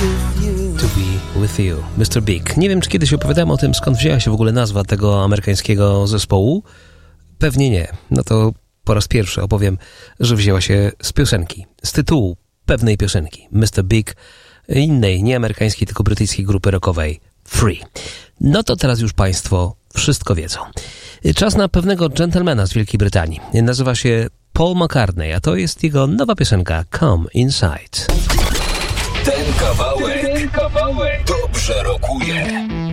To be with you, Mr. Big. Nie wiem, czy kiedyś opowiadałem o tym, skąd wzięła się w ogóle nazwa tego amerykańskiego zespołu. Pewnie nie. No to po raz pierwszy opowiem, że wzięła się z piosenki, z tytułu pewnej piosenki. Mr. Big, innej, nie amerykańskiej, tylko brytyjskiej grupy rockowej Free. No to teraz już Państwo wszystko wiedzą. Czas na pewnego dżentelmena z Wielkiej Brytanii. Nazywa się Paul McCartney, a to jest jego nowa piosenka Come Inside. Ten kawałek dobrze rokuje.